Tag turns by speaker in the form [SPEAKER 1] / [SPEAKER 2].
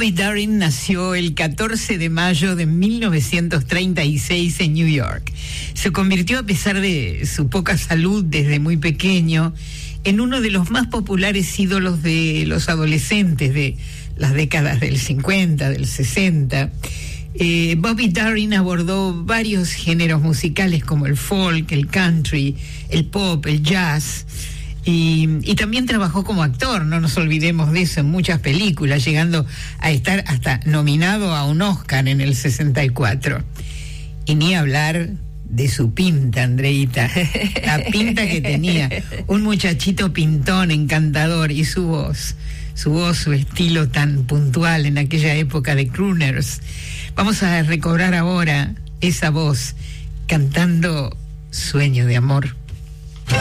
[SPEAKER 1] Bobby Darin nació el 14 de mayo de 1936 en New York. Se convirtió, a pesar de su poca salud desde muy pequeño, en uno de los más populares ídolos de los adolescentes de las décadas del 50, del 60. Bobby Darin abordó varios géneros musicales como el folk, el country, el pop, el jazz. Y también trabajó como actor, no nos olvidemos de eso, en muchas películas, llegando a estar hasta nominado a un Oscar en el 64. Y ni hablar de su pinta, Andreita, la pinta que tenía, un muchachito pintón, encantador, y su voz, su estilo tan puntual en aquella época de crooners. Vamos a recobrar ahora esa voz cantando Sueño de Amor.